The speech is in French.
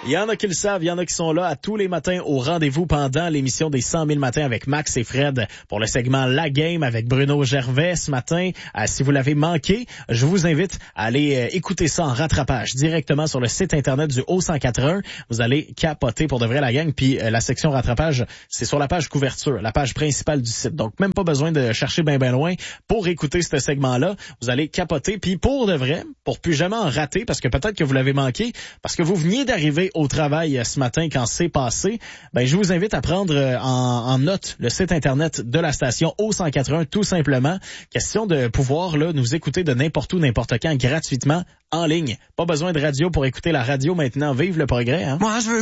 Il y en a qui le savent, il y en a qui sont là à tous les matins au rendez-vous pendant l'émission des 100 000 matins avec Max et Fred pour le segment La Game avec Bruno Gervais ce matin. Si vous l'avez manqué, je vous invite à aller écouter ça en rattrapage directement sur le site internet du Haut-181. Vous allez capoter pour de vrai la gang. Puis la section rattrapage, c'est sur la page couverture, la page principale du site. Donc même pas besoin de chercher ben loin pour écouter ce segment-là. Vous allez capoter. Puis pour de vrai, pour plus jamais en rater, parce que peut-être que vous l'avez manqué, parce que vous veniez d'arriver au travail ce matin quand c'est passé, ben je vous invite à prendre en note le site internet de la station Haut-181 tout simplement. Question de pouvoir là nous écouter de n'importe où, n'importe quand, gratuitement, en ligne. Pas besoin de radio pour écouter la radio maintenant. Vive le progrès, hein? Moi, je veux